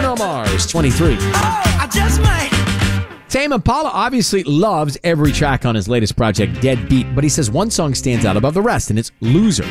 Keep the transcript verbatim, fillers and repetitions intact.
Bruno Mars, twenty-three. Oh, I just might. Tame Impala obviously loves every track on his latest project, Dead Beat, but he says one song stands out above the rest, and it's Loser.